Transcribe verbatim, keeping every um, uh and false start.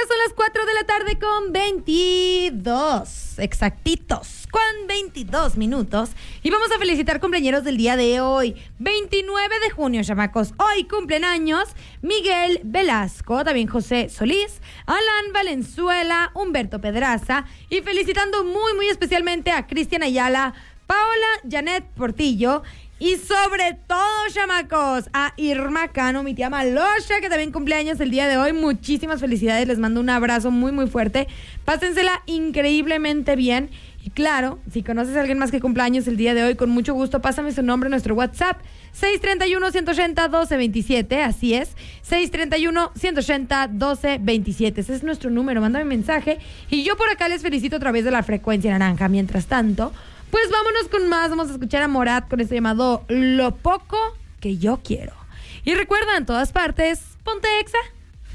son las cuatro de la tarde con veintidós, exactitos, con veintidós minutos. Y vamos a felicitar cumpleaños del día de hoy, veintinueve de junio, chamacos. Hoy cumplen años Miguel Velasco, también José Solís, Alan Valenzuela, Humberto Pedraza. Y felicitando muy, muy especialmente a Cristian Ayala, Paola Janet Portillo. Y sobre todo, chamacos, a Irma Cano, mi tía Malosha, que también cumpleaños el día de hoy. Muchísimas felicidades, les mando un abrazo muy, muy fuerte. Pásensela increíblemente bien. Y claro, si conoces a alguien más que cumpleaños el día de hoy, con mucho gusto, pásame su nombre en nuestro WhatsApp. seis tres uno, uno ocho cero, uno dos dos siete, así es. seis tres uno, uno ocho cero, uno dos dos siete. Ese es nuestro número, mándame mensaje. Y yo por acá les felicito a través de la frecuencia naranja. Mientras tanto, pues vámonos con más. Vamos a escuchar a Morat con esto llamado Lo Poco Que Yo Quiero. Y recuerda, en todas partes, ponte Exa.